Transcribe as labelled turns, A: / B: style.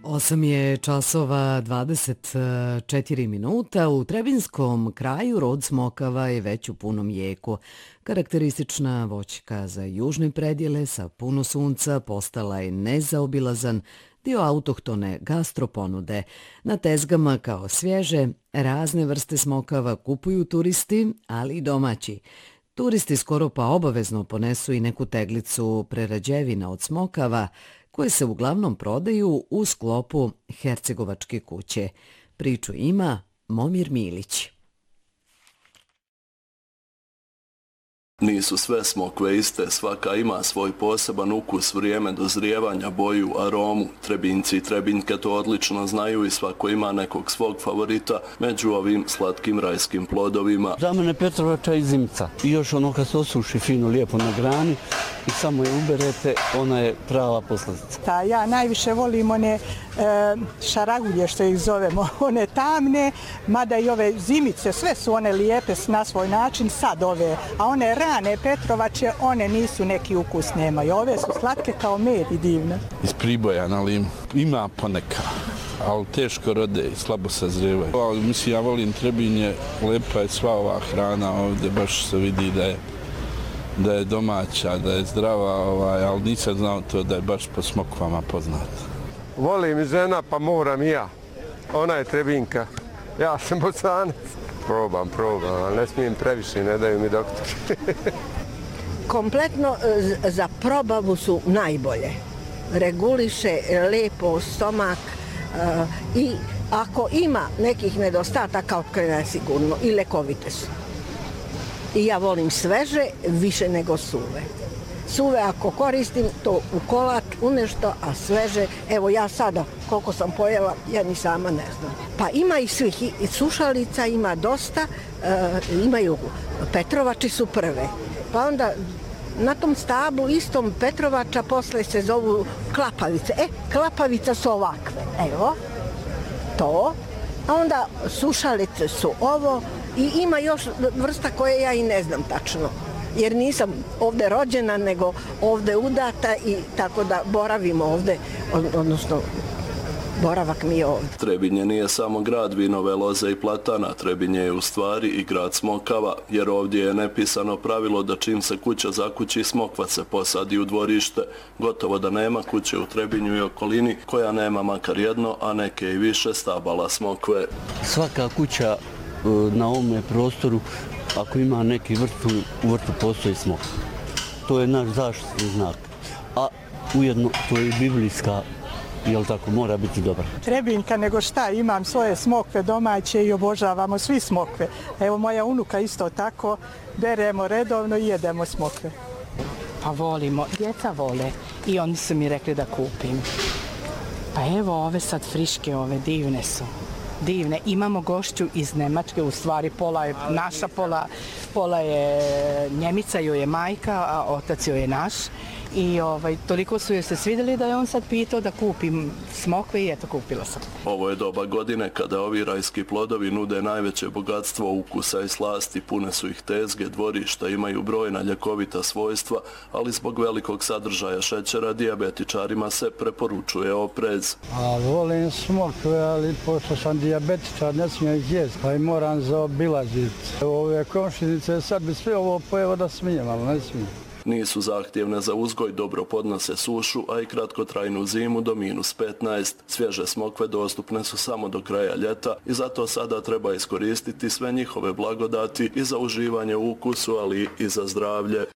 A: 8 je časova 24 minuta. U Trebinskom kraju rod smokava je već u punom jeku. Karakteristična voćka za južne predjele sa puno sunca postala je nezaobilazan dio autohtone gastroponude. Na tezgama kao svježe, razne vrste smokava kupuju turisti, ali i domaći. Turisti skoro pa obavezno ponesu i neku teglicu prerađevina od smokava, koje se uglavnom prodaju u sklopu Hercegovačke kuće. Priču ima Momir Milić.
B: Nisu sve smokve iste, svaka ima svoj poseban ukus, vrijeme dozrijevanja, boju, aromu. Trebinci i Trebinjke to odlično znaju i svako ima nekog svog favorita među ovim slatkim rajskim plodovima.
C: Za mene Petrovača i zimca. I još ono kad se osuši fino lijepo na grani i samo je uberete, ona je prava poslastica.
D: Ja najviše volim one šaragulje što ih zovemo, one tamne, mada i ove zimice, sve su one lijepe na svoj način, sad ove, a one rane Petrovače, one nisu neki ukus nemaju, ove su slatke kao med i divne.
E: Iz Priboja na Limu ima poneka, ali teško rode i slabo sazrevaju. Mislim, ja volim Trebinje, lepa je sva ova hrana ovdje, baš se vidi da je domaća, da je zdrava, ali nisam znao to da je baš po smokvama poznata.
F: Volim i žena, pa moram i ja. Ona je Trebinka, ja sam Bosanac. Probam, ali ne smijem previše, ne daju mi doktor.
G: Kompletno za probavu su najbolje. Reguliše lepo stomak i ako ima nekih nedostataka, otkrene sigurno i lekovite su. I ja volim sveže više nego suve. Suve ako koristim to u kolač, u nešto, a sveže, evo ja sada koliko sam pojela, ja ni sama ne znam. Pa ima i svih, i sušalica ima dosta, imaju, Petrovači su prve. Pa onda na tom stablu istom Petrovača posle se zovu klapavice. Klapavica su ovakve, evo, to. A onda sušalice su ovo i ima još vrsta koje ja i ne znam tačno. Jer nisam ovdje rođena, nego ovdje udata i tako da boravim ovdje, odnosno boravak mi je ovdje.
B: Trebinje nije samo grad vinove loze i platana, Trebinje je u stvari i grad smokava, jer ovdje je nepisano pravilo da čim se kuća zakući, smokva se posadi u dvorište. Gotovo da nema kuće u Trebinju i okolini koja nema makar jedno, a neke i više stabala smokve.
C: Svaka kuća na ovome prostoru, ako ima neki vrt, u vrtu postoji smok. To je naš zaštitni znak. A ujedno to je i biblijska, jel tako, mora biti dobra.
D: Trebinjka nego šta, imam svoje smokve domaće i obožavamo svi smokve. Evo moja unuka isto tako, beremo redovno i jedemo smokve.
H: Pa volimo, djeca vole i oni su mi rekli da kupim. Pa evo ove sad friške, ove divne su. Divne. Imamo gošću iz Nemačke, u stvari pola je naša, pola je Njemica, joj je majka, a otac joj je naš. I toliko su joj se svidjeli da je on sad pitao da kupim smokve i eto kupila sam.
B: Ovo je doba godine kada ovi rajski plodovi nude najveće bogatstvo ukusa i slasti, pune su ih tezge, dvorišta, imaju brojna ljekovita svojstva, ali zbog velikog sadržaja šećera dijabetičarima se preporučuje oprez.
I: Volim smokve, ali pošto sam dijabetičar ne smijem ih jesti, pa i moram zaobilaziti. Ove komšinice sad bi sve ovo pojelo da smijem, ali ne smijem.
B: Nisu zahtjevne za uzgoj, dobro podnose sušu, a i kratkotrajnu zimu do -15. Svježe smokve dostupne su samo do kraja ljeta i zato sada treba iskoristiti sve njihove blagodati i za uživanje u ukusu, ali i za zdravlje.